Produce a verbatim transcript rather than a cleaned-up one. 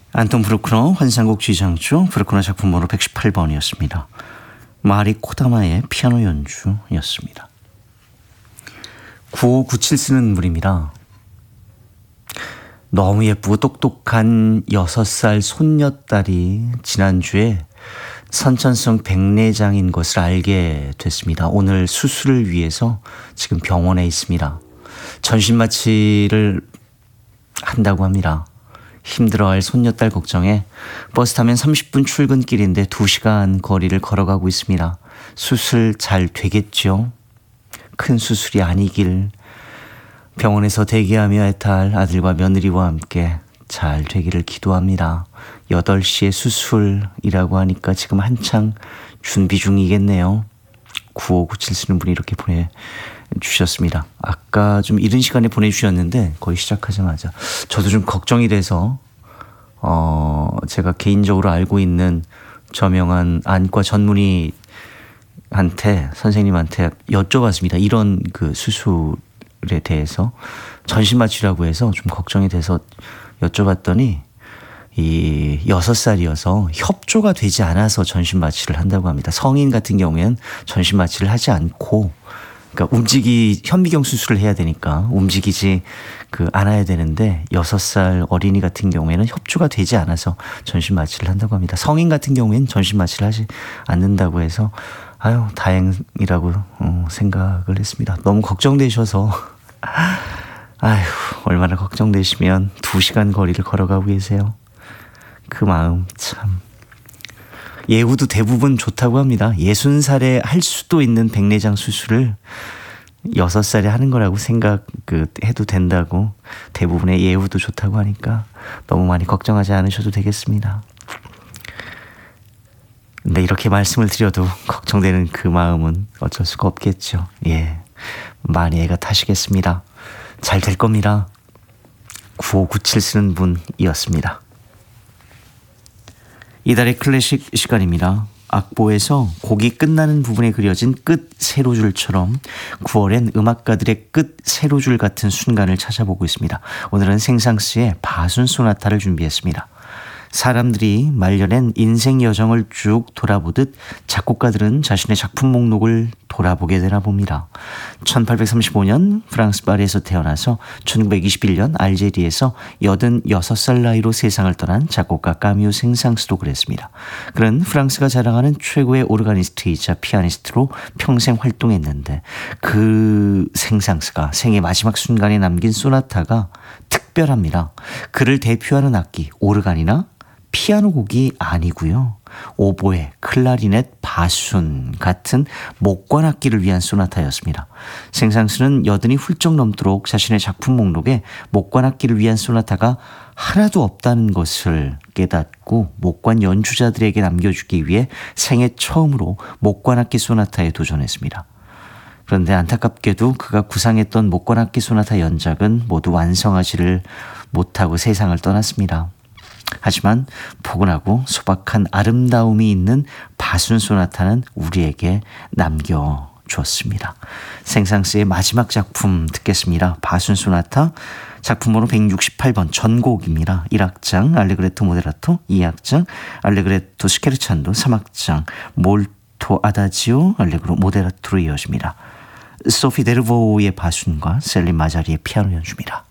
안톤 브루크너 환상곡 지장주 브루크너 작품 번호 백십팔 번이었습니다. 마리 코다마의 피아노 연주였습니다. 구오구칠 쓰는 분입니다. 너무 예쁘고 똑똑한 여섯 살 손녀딸이 지난주에 선천성 백내장인 것을 알게 됐습니다. 오늘 수술을 위해서 지금 병원에 있습니다. 전신마취를 한다고 합니다. 힘들어할 손녀딸 걱정에 버스 타면 삼십 분 출근길인데 두 시간 거리를 걸어가고 있습니다. 수술 잘 되겠죠? 큰 수술이 아니길 병원에서 대기하며 애탈 아들과 며느리와 함께 잘 되기를 기도합니다. 여덟 시에 수술이라고 하니까 지금 한창 준비 중이겠네요. 구오구칠 쓰는 분이 이렇게 보내주셨습니다. 아까 좀 이른 시간에 보내주셨는데 거의 시작하자마자 저도 좀 걱정이 돼서 어 제가 개인적으로 알고 있는 저명한 안과 전문의한테 선생님한테 여쭤봤습니다. 이런 그 수술에 대해서 전신마취라고 해서 좀 걱정이 돼서 여쭤봤더니 이 여섯 살이어서 협조가 되지 않아서 전신마취를 한다고 합니다. 성인 같은 경우에는 전신마취를 하지 않고 그러니까 움직이 현미경 수술을 해야 되니까 움직이지 그 않아야 되는데 여섯 살 어린이 같은 경우에는 협조가 되지 않아서 전신마취를 한다고 합니다. 성인 같은 경우에는 전신마취를 하지 않는다고 해서 아유 다행이라고 어, 생각을 했습니다. 너무 걱정되셔서 아유 얼마나 걱정되시면 두 시간 거리를 걸어가고 계세요. 그 마음 참. 예후도 대부분 좋다고 합니다. 예순 살에 할 수도 있는 백내장 수술을 여섯 살에 하는 거라고 생각 그 해도 된다고 대부분의 예후도 좋다고 하니까 너무 많이 걱정하지 않으셔도 되겠습니다. 근데 이렇게 말씀을 드려도 걱정되는 그 마음은 어쩔 수가 없겠죠. 예, 많이 애가 타시겠습니다. 잘 될 겁니다. 구오구칠 쓰는 분이었습니다. 이달의 클래식 시간입니다. 악보에서 곡이 끝나는 부분에 그려진 끝 세로줄처럼 구월엔 음악가들의 끝 세로줄 같은 순간을 찾아보고 있습니다. 오늘은 생상스의 바순 소나타를 준비했습니다. 사람들이 말려낸 인생 여정을 쭉 돌아보듯 작곡가들은 자신의 작품 목록을 돌아보게 되나 봅니다. 천팔백삼십오 년 프랑스 파리에서 태어나서 천구백이십일 년 알제리에서 여든여섯 살 나이로 세상을 떠난 작곡가 까뮤 생상스도 그랬습니다. 그는 프랑스가 자랑하는 최고의 오르가니스트이자 피아니스트로 평생 활동했는데 그 생상스가 생의 마지막 순간에 남긴 소나타가 특별합니다. 그를 대표하는 악기 오르간이나 피아노 곡이 아니고요. 오보에, 클라리넷, 바순 같은 목관 악기를 위한 소나타였습니다. 생상스는 여든이 훌쩍 넘도록 자신의 작품 목록에 목관 악기를 위한 소나타가 하나도 없다는 것을 깨닫고 목관 연주자들에게 남겨주기 위해 생애 처음으로 목관 악기 소나타에 도전했습니다. 그런데 안타깝게도 그가 구상했던 목관 악기 소나타 연작은 모두 완성하지를 못하고 세상을 떠났습니다. 하지만 포근하고 소박한 아름다움이 있는 바순 소나타는 우리에게 남겨주었습니다. 생상스의 마지막 작품 듣겠습니다. 바순 소나타 작품번호 백육십팔 번 전곡입니다. 일 악장 알레그레토 모데라토, 이 악장 알레그레토 스케르찬도, 삼 악장 몰토 아다지오 알레그로 모데라토로 이어집니다. 소피 데르보의 바순과 셀린 마자리의 피아노 연주입니다.